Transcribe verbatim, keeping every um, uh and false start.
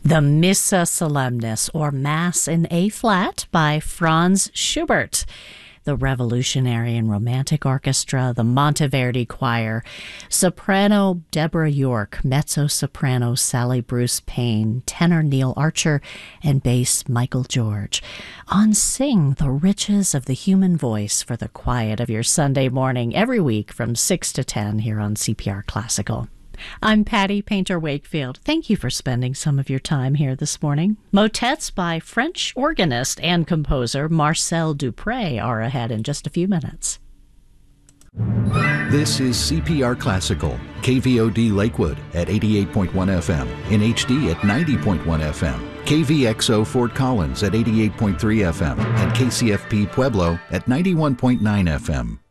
The Missa Solemnis, or Mass in A-flat, by Franz Schubert. The Revolutionary and Romantic Orchestra, the Monteverdi Choir, soprano Deborah York, mezzo-soprano Sally Bruce Payne, tenor Neil Archer, and bass Michael George. On Sing the Riches of the Human Voice for the quiet of your Sunday morning, every week from six to ten here on C P R Classical. I'm Patty Painter Wakefield. Thank you for spending some of your time here this morning. Motets by French organist and composer Marcel Dupré are ahead in just a few minutes. This is C P R Classical, K V O D Lakewood at eighty-eight point one F M, in H D at ninety point one F M, K V X O Fort Collins at eighty-eight point three F M, and K C F P Pueblo at ninety-one point nine F M.